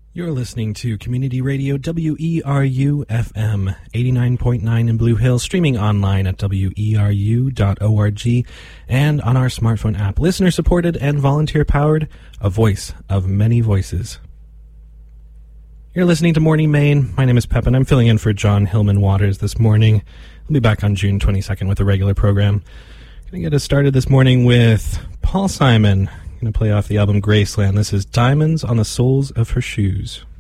You're listening to Community Radio WERU FM 89.9 in Blue Hill, streaming online at weru.org and on our smartphone app. Listener supported and volunteer powered, a voice of many voices. You're listening to Morning Maine. My name is Pep, and I'm filling in for John Hillman Waters this morning. I'll be back on June 22nd with a regular program. I'm going to get us started this morning with Paul Simon. I'm going to play off the album Graceland. This is Diamonds on the Soles of Her Shoes.